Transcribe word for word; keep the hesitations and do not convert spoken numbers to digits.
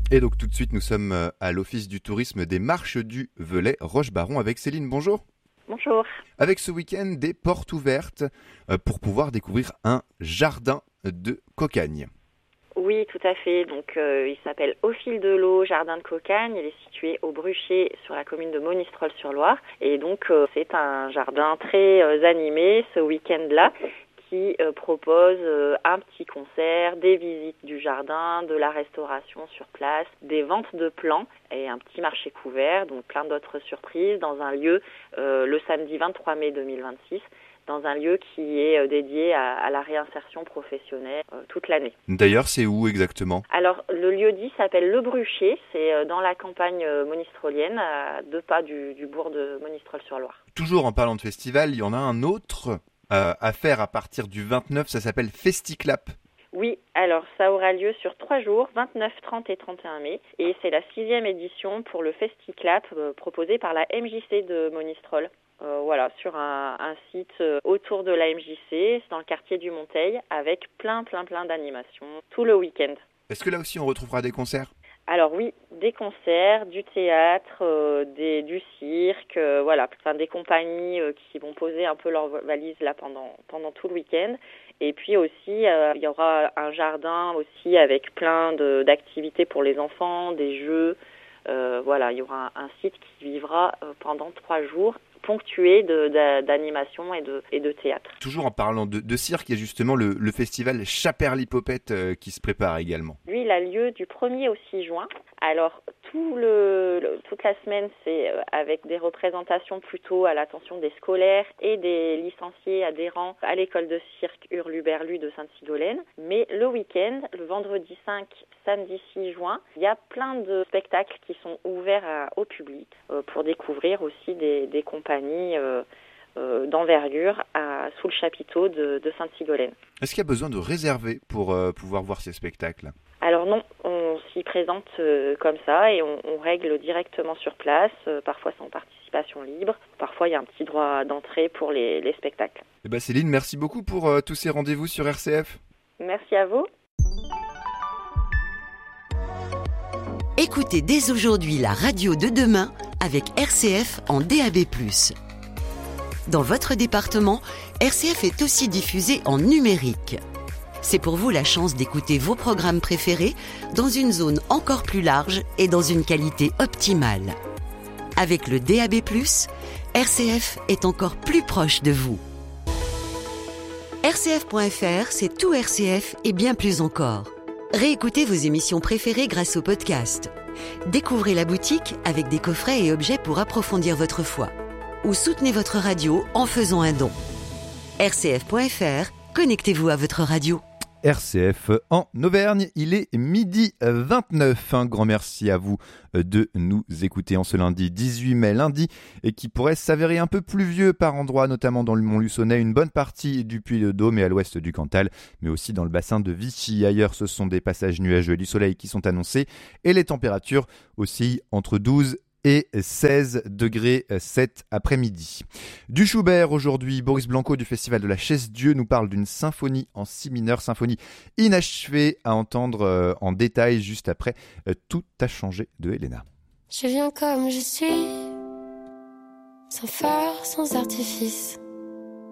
Et donc tout de suite, nous sommes euh, à l'Office du tourisme des Marches du Velay, Roche-Baron, avec Céline. Bonjour. Bonjour. Avec ce week-end, des portes ouvertes euh, pour pouvoir découvrir un jardin de cocagne. Oui, tout à fait. Donc, euh, il s'appelle Au fil de l'eau, jardin de cocagne. Il est situé au Brucher, sur la commune de Monistrol-sur-Loire. Et donc, euh, c'est un jardin très euh, animé ce week-end-là, qui euh, propose euh, un petit concert, des visites du jardin, de la restauration sur place, des ventes de plants et un petit marché couvert, donc plein d'autres surprises dans un lieu euh, le samedi vingt-trois mai deux mille vingt-six, dans un lieu qui est euh, dédié à, à la réinsertion professionnelle euh, toute l'année. D'ailleurs, c'est où exactement ? Alors, le lieu dit s'appelle Le Brucher, c'est euh, dans la campagne euh, monistrolienne, à deux pas du, du bourg de Monistrol-sur-Loire. Toujours en parlant de festival, il y en a un autre euh, à faire à partir du vingt-neuf, ça s'appelle Festiclap. Oui, alors ça aura lieu sur trois jours, vingt-neuf, trente et trente et un mai, et c'est la sixième édition pour le Festiclap euh, proposé par la M J C de Monistrol. Euh, voilà, sur un, un site euh, autour de la M J C, c'est dans le quartier du Monteil, avec plein, plein, plein d'animations tout le week-end. Est-ce que là aussi on retrouvera des concerts ? Alors oui, des concerts, du théâtre, euh, des, du cirque, euh, voilà, enfin des compagnies euh, qui vont poser un peu leurs valises là pendant pendant tout le week-end. Et puis aussi, euh, il y aura un jardin aussi avec plein de, d'activités pour les enfants, des jeux. Euh, voilà, il y aura un, un site qui vivra euh, pendant trois jours, ponctué de, de, d'animation et de, et de théâtre. Toujours en parlant de, de cirque, il y a justement le, le festival Chaperlipopette euh, qui se prépare également. Lui, il a lieu du premier au six juin. Alors, tout le, le, toute la semaine, c'est avec des représentations plutôt à l'attention des scolaires et des licenciés adhérents à l'école de cirque Hurluberlu de Sainte-Sigolène. Mais le week-end, le vendredi cinq, samedi six juin, il y a plein de spectacles qui sont ouverts à, au public euh, pour découvrir aussi des, des compagnies euh, euh, d'envergure à, sous le chapiteau de, de Sainte-Sigolène. Est-ce qu'il y a besoin de réserver pour euh, pouvoir voir ces spectacles ? Alors non, on s'y présente euh, comme ça et on, on règle directement sur place, euh, parfois sans participation libre, parfois il y a un petit droit d'entrée pour les, les spectacles. Eh ben Céline, merci beaucoup pour euh, tous ces rendez-vous sur R C F. Merci à vous. Écoutez dès aujourd'hui la radio de demain avec R C F en D A B plus. Dans votre département, R C F est aussi diffusé en numérique. C'est pour vous la chance d'écouter vos programmes préférés dans une zone encore plus large et dans une qualité optimale. Avec le D A B plus, R C F est encore plus proche de vous. R C F point F R, c'est tout R C F et bien plus encore. Réécoutez vos émissions préférées grâce au podcast. Découvrez la boutique avec des coffrets et objets pour approfondir votre foi. Ou soutenez votre radio en faisant un don. R C F point F R, connectez-vous à votre radio. R C F en Auvergne, il est midi vingt-neuf. Un grand merci à vous de nous écouter en ce lundi dix-huit mai, lundi, et qui pourrait s'avérer un peu pluvieux par endroits, notamment dans le Mont-Luçonnais, une bonne partie du Puy-de-Dôme et à l'ouest du Cantal, mais aussi dans le bassin de Vichy. Ailleurs, ce sont des passages nuageux et du soleil qui sont annoncés, et les températures oscillent entre douze et seize degrés cet après-midi. Du Schubert aujourd'hui, Boris Blanco du Festival de la Chaise-Dieu nous parle d'une symphonie en si mineur, symphonie inachevée à entendre euh, en détail juste après euh, Tout a changé de Helena. Je viens comme je suis, sans phare, sans artifice.